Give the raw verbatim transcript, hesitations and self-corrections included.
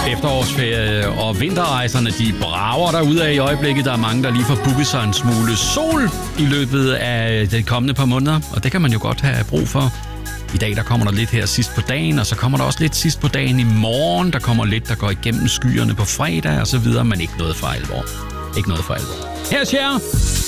Efterårsferie og vinterrejserne, de brager derudad i øjeblikket. Der er mange, der lige får booket sig en smule sol i løbet af de kommende par måneder, og det kan man jo godt have brug for. I dag der kommer der lidt her sidst på dagen, og så kommer der også lidt sidst på dagen i morgen. Der kommer lidt, der går igennem skyerne på fredag og så videre, men ikke noget for alvor. Ikke noget for alvor. Her er Cher.